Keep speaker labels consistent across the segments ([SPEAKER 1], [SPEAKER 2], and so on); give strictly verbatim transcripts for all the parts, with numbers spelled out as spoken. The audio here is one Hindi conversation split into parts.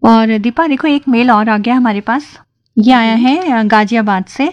[SPEAKER 1] और दीपा देखो, एक मेल और आ गया हमारे पास। ये आया है गाजियाबाद से,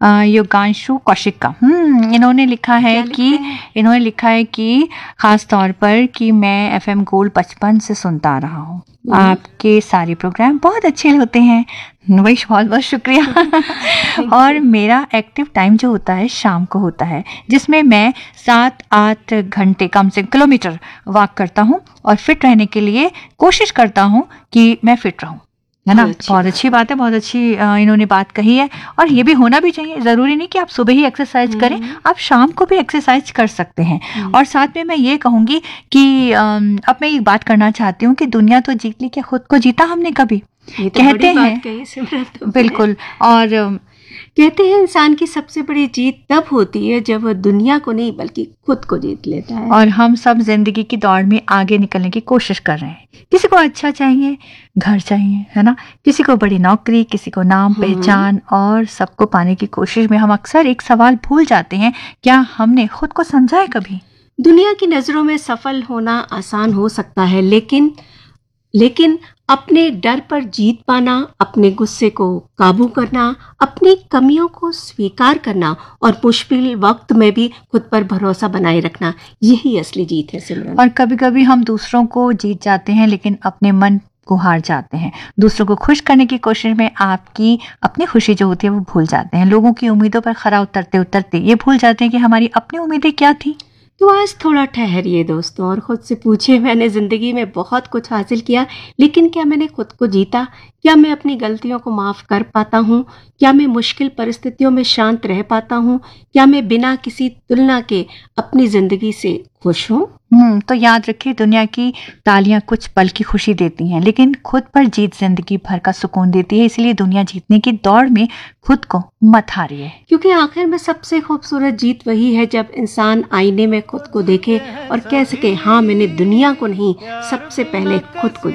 [SPEAKER 1] योगांशु कौशिक का। हम्म इन्होंने लिखा है कि इन्होंने लिखा है कि खास तौर पर कि मैं एफएम गोल्ड बचपन से सुनता आ रहा हूँ, आपके सारे प्रोग्राम बहुत अच्छे होते हैं। वही बहुत बहुत शुक्रिया। और मेरा एक्टिव टाइम जो होता है शाम को होता है, जिसमें मैं सात आठ घंटे कम से किलोमीटर वॉक करता हूँ और फिट रहने के लिए कोशिश करता हूँ कि मैं फिट रहूँ, है ना। बहुत अच्छी बात है, बहुत अच्छी इन्होंने बात कही है। और ये भी होना भी चाहिए, ज़रूरी नहीं कि आप सुबह ही एक्सरसाइज करें, आप शाम को भी एक्सरसाइज कर सकते हैं। और साथ में मैं ये कहूँगी कि अब मैं एक बात करना चाहती हूँ कि दुनिया तो जीत ली, क्या खुद को जीता हमने कभी?
[SPEAKER 2] ये तो
[SPEAKER 1] कहते
[SPEAKER 2] बड़ी
[SPEAKER 1] हैं
[SPEAKER 2] बात कही सिमरन।
[SPEAKER 1] बिल्कुल। और
[SPEAKER 2] कहते हैं इंसान की सबसे बड़ी जीत तब होती है जब वह दुनिया को नहीं बल्कि खुद को जीत लेता है।
[SPEAKER 1] और हम सब जिंदगी की दौड़ में आगे निकलने की कोशिश कर रहे हैं। किसी को अच्छा चाहिए, घर चाहिए, है ना, किसी को बड़ी नौकरी, किसी को नाम पहचान, और सबको पाने की कोशिश में हम अक्सर एक सवाल भूल जाते हैं, क्या हमने खुद को समझा है कभी?
[SPEAKER 2] दुनिया की नजरों में सफल होना आसान हो सकता है, लेकिन लेकिन अपने डर पर जीत पाना, अपने गुस्से को काबू करना, अपनी कमियों को स्वीकार करना और मुश्किल वक्त में भी खुद पर भरोसा बनाए रखना, यही असली जीत है सिमरन।
[SPEAKER 1] और कभी कभी हम दूसरों को जीत जाते हैं लेकिन अपने मन को हार जाते हैं। दूसरों को खुश करने की कोशिश में आपकी अपनी खुशी जो होती है वो भूल जाते हैं। लोगों की उम्मीदों पर खरा उतरते उतरते ये भूल जाते हैं कि हमारी अपनी उम्मीदें क्या थी।
[SPEAKER 2] तो आज थोड़ा ठहरिए दोस्तों और खुद से पूछिए, मैंने जिंदगी में बहुत कुछ हासिल किया, लेकिन क्या मैंने खुद को जीता? क्या मैं अपनी गलतियों को माफ कर पाता हूँ? क्या मैं मुश्किल परिस्थितियों में शांत रह पाता हूँ? क्या मैं बिना किसी तुलना के अपनी जिंदगी से खुश हूँ?
[SPEAKER 1] हम्म तो याद रखिए, दुनिया की तालियां कुछ पल की खुशी देती हैं, लेकिन खुद पर जीत जिंदगी भर का सुकून देती है। इसलिए दुनिया जीतने की दौड़ में खुद को मत हारिए,
[SPEAKER 2] क्योंकि आखिर में सबसे खूबसूरत जीत वही है जब इंसान आईने में खुद को देखे और कह सके, हाँ मैंने दुनिया को नहीं, सबसे पहले खुद को